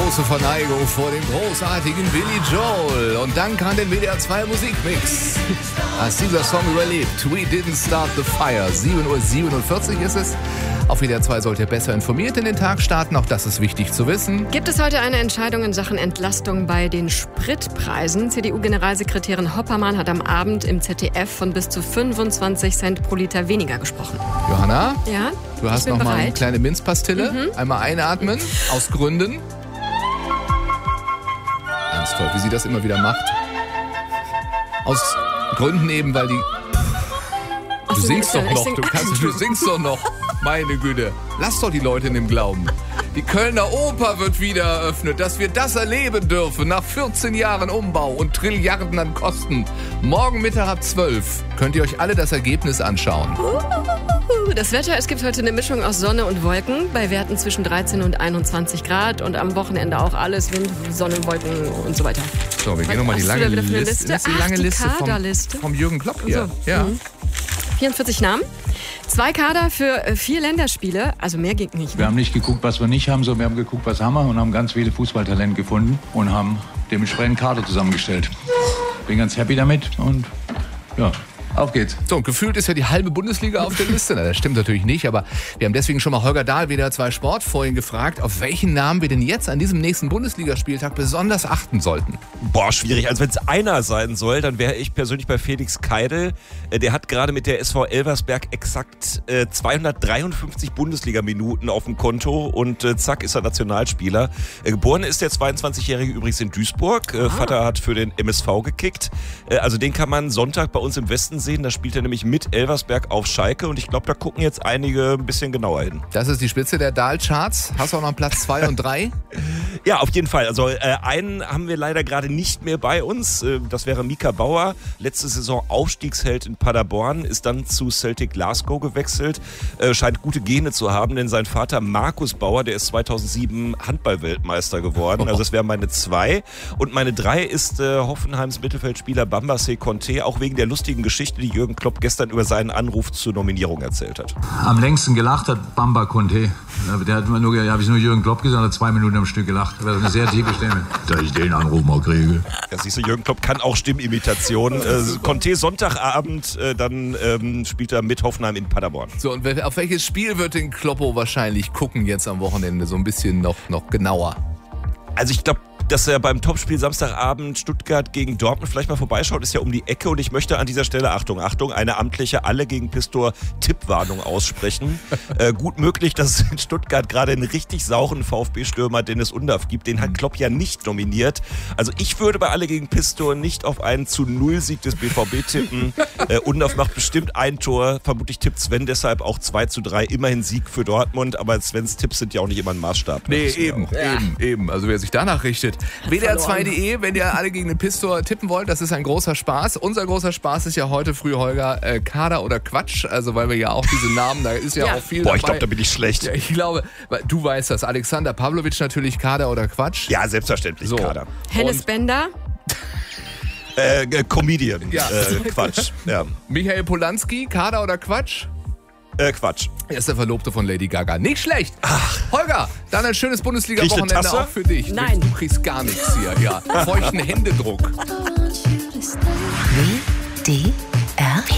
große Verneigung vor dem großartigen Billy Joel. Und Dank an den WDR 2 Musikmix. Als dieser Song überlebt, We Didn't Start the Fire. 7:47 Uhr ist es. Auf WDR 2 sollt ihr besser informiert in den Tag starten. Auch das ist wichtig zu wissen. Gibt es heute eine Entscheidung in Sachen Entlastung bei den Spritpreisen? CDU-Generalsekretärin Hoppermann hat am Abend im ZDF von bis zu 25 Cent pro Liter weniger gesprochen. Johanna? Ja? Du hast noch mal eine kleine Minzpastille. Einmal einatmen, aus Gründen. Ganz toll, wie sie das immer wieder macht. Aus Gründen eben, weil die... Du singst doch noch, du singst doch noch. Meine Güte, lass doch die Leute in dem Glauben. Die Kölner Oper wird wieder eröffnet, dass wir das erleben dürfen nach 14 Jahren Umbau und Trilliarden an Kosten. Morgen Mittag ab 12 könnt ihr euch alle das Ergebnis anschauen. Das Wetter, es gibt heute eine Mischung aus Sonne und Wolken bei Werten zwischen 13 und 21 Grad und am Wochenende auch alles Wind, Sonne, Wolken und so weiter. So, wir gehen nochmal die lange Liste. Das ist die lange Liste vom Jürgen Klopp hier. So. Ja. 44 Namen. 2 Kader für 4 Länderspiele, also mehr ging nicht. Wir haben nicht geguckt, was wir nicht haben, sondern wir haben geguckt, was haben wir und haben ganz viele Fußballtalente gefunden und haben dementsprechend Kader zusammengestellt. Bin ganz happy damit und ja, auf geht's. So, und gefühlt ist ja die halbe Bundesliga auf der Liste. Na, das stimmt natürlich nicht, aber wir haben deswegen schon mal Holger Dahl, WDR 2 Sport, vorhin gefragt, auf welchen Namen wir denn jetzt an diesem nächsten Bundesligaspieltag besonders achten sollten. Boah, schwierig. Also wenn es einer sein soll, dann wäre ich persönlich bei Felix Keidel. Der hat gerade mit der SV Elversberg exakt 253 Bundesliga-Minuten auf dem Konto und zack ist er Nationalspieler. Geboren ist der 22-Jährige übrigens in Duisburg. Vater hat für den MSV gekickt. Also den kann man Sonntag bei uns im Westen sehen. Da spielt er nämlich mit Elversberg auf Schalke und ich glaube, da gucken jetzt einige ein bisschen genauer hin. Das ist die Spitze der Dahl-Charts. Hast du auch noch Platz 2 und 3? Ja, auf jeden Fall. Also einen haben wir leider gerade nicht mehr bei uns. Das wäre Mika Bauer. Letzte Saison Aufstiegsheld in Paderborn, ist dann zu Celtic Glasgow gewechselt. Scheint gute Gene zu haben, denn sein Vater Markus Bauer, der ist 2007 Handball-Weltmeister geworden. Also das wäre meine 2. Und meine 3 ist Hoffenheims Mittelfeldspieler Bambace Conte, auch wegen der lustigen Geschichte, die Jürgen Klopp gestern über seinen Anruf zur Nominierung erzählt hat. Am längsten gelacht hat Bamba Conte. Der hat immer nur, habe ich nur Jürgen Klopp gesagt, hat 2 Minuten am Stück gelacht. Das war eine sehr tiefe Stimme. Da ich den Anruf mal kriege. Ja, siehst du, Jürgen Klopp kann auch Stimmimitation. Conte Sonntagabend, dann spielt er mit Hoffenheim in Paderborn. So, und auf welches Spiel wird den Kloppo wahrscheinlich gucken jetzt am Wochenende? So ein bisschen noch genauer. Also ich glaube, dass er beim Topspiel Samstagabend Stuttgart gegen Dortmund vielleicht mal vorbeischaut, ist ja um die Ecke und ich möchte an dieser Stelle, Achtung, eine amtliche Alle gegen Pistor Tippwarnung aussprechen. Gut möglich, dass es in Stuttgart gerade einen richtig sauren VfB-Stürmer Dennis Undaff gibt, den hat Klopp ja nicht nominiert. Also ich würde bei Alle gegen Pistor nicht auf einen zu-0-Sieg des BVB tippen. Undaff macht bestimmt ein Tor, vermutlich tippt Sven deshalb auch 2:3, immerhin Sieg für Dortmund, aber Svens Tipps sind ja auch nicht immer ein Maßstab. Nee, eben. Also wer sich danach richtet. WDR2.de, wenn ihr alle gegen den Pistor tippen wollt, das ist ein großer Spaß. Unser großer Spaß ist ja heute früh, Holger, Kader oder Quatsch. Also weil wir ja auch diese Namen, da ist ja auch viel dabei. Ich glaube, da bin ich schlecht. Ja, ich glaube, du weißt das. Alexander Pavlovic natürlich, Kader oder Quatsch. Ja, selbstverständlich, so. Kader. Hennes Bender. Comedian. Ja. Quatsch. Ja. Michael Polanski, Kader oder Quatsch? Quatsch. Er ist der Verlobte von Lady Gaga. Nicht schlecht. Ach. Holger, dann ein schönes Bundesliga-Wochenende auch für dich. Nein. Du kriegst gar nichts hier. Ja. Feuchten Händedruck. WDR